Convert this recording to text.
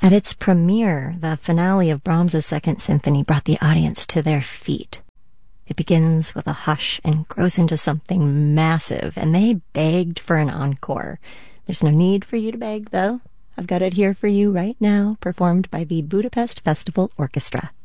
At its premiere, the finale of Brahms' Second Symphony brought the audience to their feet. It begins with a hush and grows into something massive, and they begged for an encore. There's no need for you to beg, though. I've got it here for you right now, performed by the Budapest Festival Orchestra.